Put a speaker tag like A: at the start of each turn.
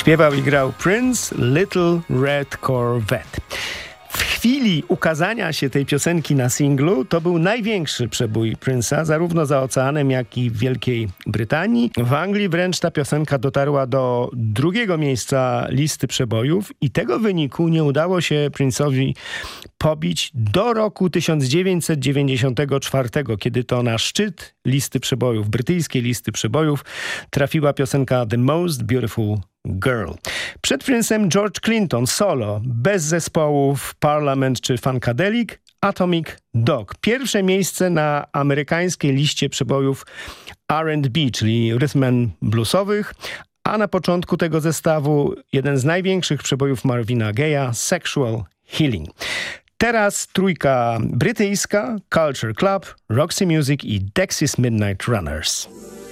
A: Śpiewał i grał Prince, Little Red Corvette. W chwili ukazania się tej piosenki na singlu to był największy przebój Prince'a, zarówno za oceanem, jak i w Wielkiej Brytanii. W Anglii wręcz ta piosenka dotarła do drugiego miejsca listy przebojów i tego wyniku nie udało się Prince'owi pobić do roku 1994, kiedy to na szczyt listy przebojów, brytyjskiej listy przebojów, trafiła piosenka The Most Beautiful Girl. Przed Prince'em George Clinton solo, bez zespołów Parliament czy Funkadelic, Atomic Dog. Pierwsze miejsce na amerykańskiej liście przebojów R&B, czyli rhythm and bluesowych, a na początku tego zestawu jeden z największych przebojów Marvina Gaye'a, Sexual Healing. Teraz trójka brytyjska, Culture Club, Roxy Music i Dexys Midnight Runners.